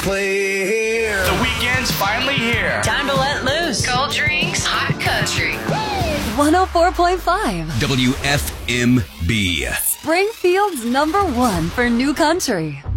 play here. The weekend's finally here. Time to let loose. Cold drinks, hot country. 104.5 WFMB. Springfield's #1 for new country.